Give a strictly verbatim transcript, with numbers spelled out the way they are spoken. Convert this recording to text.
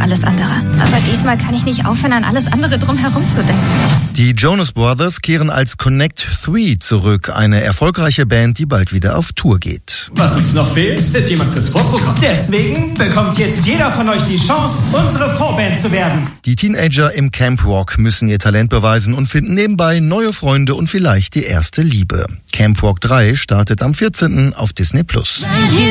alles andere. Aber diesmal kann ich nicht aufhören, an alles andere drumherum zu denken. Die Jonas Brothers kehren als Connect drei zurück, eine erfolgreiche Band, die bald wieder auf Tour geht. Was uns noch fehlt, ist jemand fürs Vorprogramm. Deswegen bekommt jetzt jeder von euch die Chance, unsere Vorband zu werden. Die Teenager im Camp Rock müssen ihr Talent beweisen und finden nebenbei neue Freunde und vielleicht die erste Liebe. Camp Rock drei startet am vierzehnten auf Disney Plus.